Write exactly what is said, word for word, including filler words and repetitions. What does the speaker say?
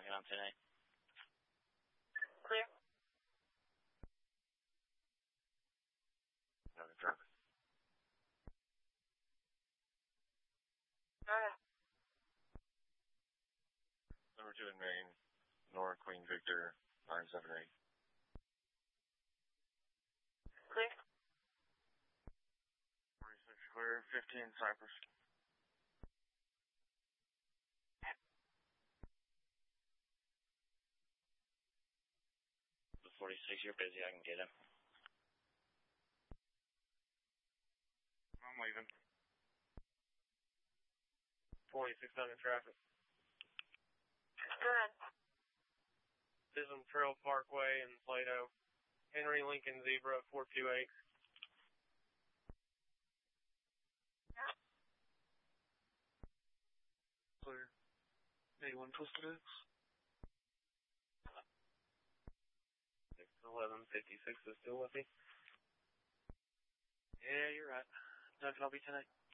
Talking on ten eight. Clear. Another traffic. Alright. Number two in Maine, Nora Queen Victor, nine seven eight. Clear. forty-six clear, fifteen Cypress. The forty-six, you're busy, I can get him. I'm leaving. forty-six hundred traffic. Go ahead. Chisholm Trail Parkway in Plato. Henry Lincoln Zebra four two eight. Clear. eighty-one Twisted X. six eleven fifty-six is still with me. Yeah, you're right. Don't copy tonight.